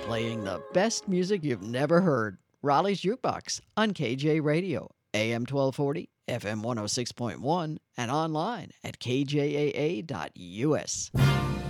playing the best music you've never heard. Raleigh's Jukebox on KJ Radio, AM 1240, FM 106.1, and online at kjaa.us.